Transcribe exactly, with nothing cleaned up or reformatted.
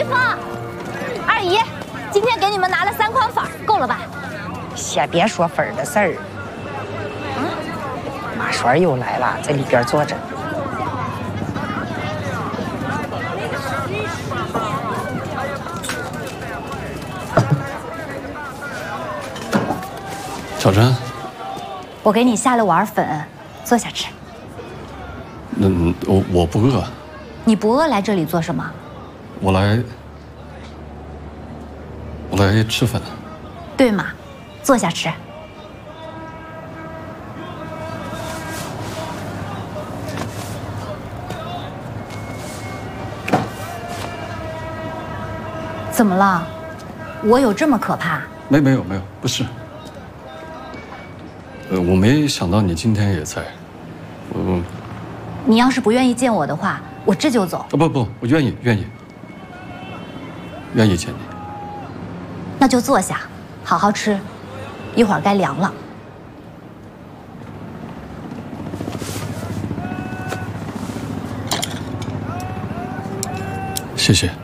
服。二姨，今天给你们拿了三筐粉，够了吧？ 先别说粉儿的事儿。嗯，马栓又来了，在里边坐着。 小珍， 我给你下了碗粉，坐下吃。 嗯，我我不饿。 你不饿来这里做什么？ 我来，我来吃粉。 对嘛，坐下吃。怎么了？我有这么可怕？ 没没有没有，不是。呃，我没想到你今天也在。我。 你要是不愿意见我的话，我这就走。 啊不不，我愿意愿意，愿意见你。 那就坐下，好好吃，一会儿该凉了。 谢谢。